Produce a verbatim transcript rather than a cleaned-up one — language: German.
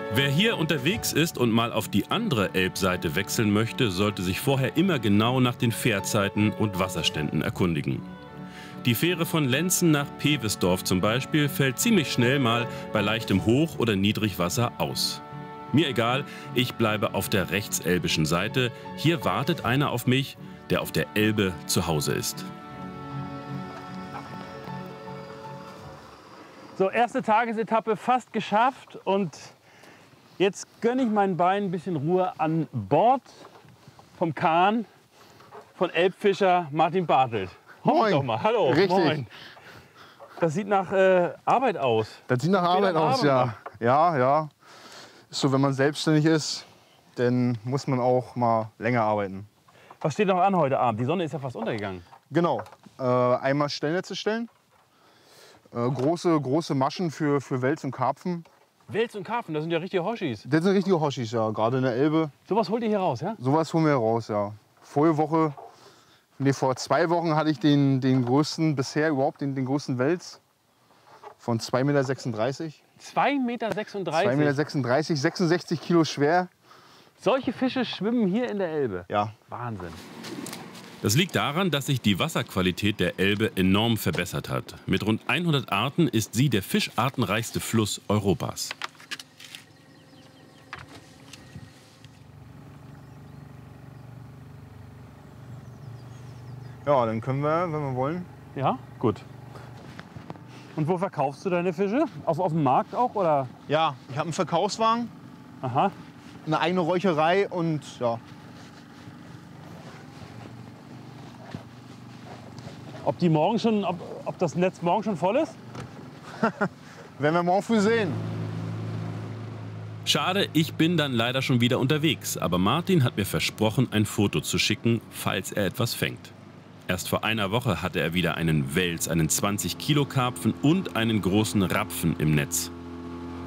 Wer hier unterwegs ist und mal auf die andere Elbseite wechseln möchte, sollte sich vorher immer genau nach den Fährzeiten und Wasserständen erkundigen. Die Fähre von Lenzen nach Pewesdorf zum Beispiel fällt ziemlich schnell mal bei leichtem Hoch- oder Niedrigwasser aus. Mir egal, ich bleibe auf der rechtselbischen Seite. Hier wartet einer auf mich, der auf der Elbe zu Hause ist. So, erste Tagesetappe fast geschafft und jetzt gönne ich meinen Beinen ein bisschen Ruhe an Bord vom Kahn von Elbfischer Martin Bartelt. Moin. Doch mal. Hallo. Richtig. Moin. Das sieht nach äh, Arbeit aus. Das sieht nach Arbeit aus, ja. Ja, ja. Ist so, wenn man selbstständig ist, dann muss man auch mal länger arbeiten. Was steht noch an heute Abend? Die Sonne ist ja fast untergegangen. Genau. Äh, einmal Stellnetze stellen. Äh, große, große Maschen für, für Wels und Karpfen. Wels und Karpfen, das sind ja richtige Hoschis. Das sind richtige Hoschis, ja. Gerade in der Elbe. Sowas holt ihr hier raus, ja? Sowas holen wir raus, ja. Vorige Woche, nee, vor zwei Wochen hatte ich den, den größten, bisher überhaupt den, den größten Wels. Von zwei Komma sechsunddreißig Meter. zwei Komma sechsunddreißig Meter? zwei Komma sechsunddreißig, sechsundsechzig Kilo schwer. Solche Fische schwimmen hier in der Elbe? Ja. Wahnsinn. Das liegt daran, dass sich die Wasserqualität der Elbe enorm verbessert hat. Mit rund hundert Arten ist sie der fischartenreichste Fluss Europas. Ja, dann können wir, wenn wir wollen. Ja, gut. Und wo verkaufst du deine Fische? Auf, auf dem Markt auch, oder? Ja, ich habe einen Verkaufswagen, Aha. eine eigene Räucherei und ja. Ob die morgen schon, ob, ob das Netz morgen schon voll ist? Werden wir morgen früh sehen. Schade, ich bin dann leider schon wieder unterwegs. Aber Martin hat mir versprochen, ein Foto zu schicken, falls er etwas fängt. Erst vor einer Woche hatte er wieder einen Wels, einen zwanzig Kilo Karpfen und einen großen Rapfen im Netz.